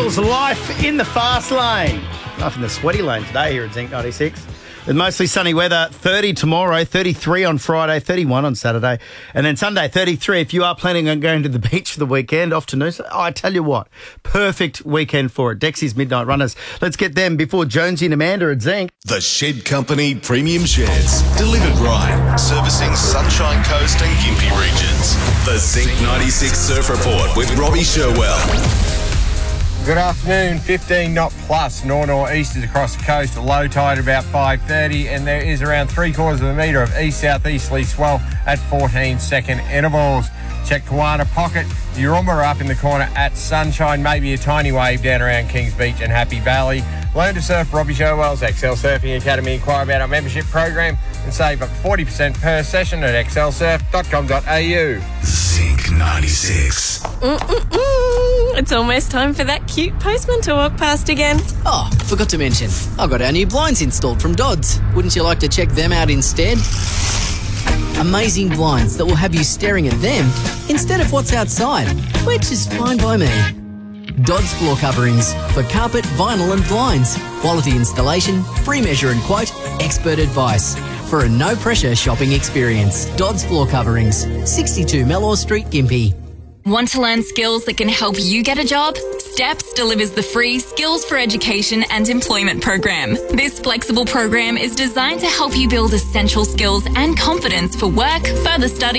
Skills, life in the fast lane. Life in the sweaty lane today here at Zinc 96. With mostly sunny weather, 30 tomorrow, 33 on Friday, 31 on Saturday, and then Sunday, 33. If you are planning on going to the beach for the weekend, off to Noosa, I tell you what, perfect weekend for it. Dexy's Midnight Runners. Let's get them before Jonesy and Amanda at Zinc. The Shed Company Premium Sheds. Delivered right. Servicing Sunshine Coast and Gympie regions. The Zinc 96 Surf Report with Robbie Sherwell. Good afternoon. 15 knot plus north-northeasters across the coast. A low tide at about 5:30, and there is around 3/4 of a metre of east-southeasterly swell at 14-second intervals. Check Kawana Pocket, Urumba up in the corner at Sunshine, maybe a tiny wave down around Kings Beach and Happy Valley. Learn to surf Robbie Sherwell's Excel Surfing Academy. Inquire about our membership program and save up 40% per session at excelsurf.com.au. Zinc 96. It's almost time for that cute postman to walk past again. Oh, forgot to mention, I got our new blinds installed from Dodds. Wouldn't you like to check them out instead? Amazing blinds that will have you staring at them instead of what's outside, which is fine by me. Dodds Floor Coverings for carpet, vinyl and blinds. Quality installation, free measure and quote, expert advice. For a no-pressure shopping experience. Dodds Floor Coverings, 62 Mellor Street, Gympie. Want to learn skills that can help you get a job? STEPS delivers the free Skills for Education and Employment program. This flexible program is designed to help you build essential skills and confidence for work, further study,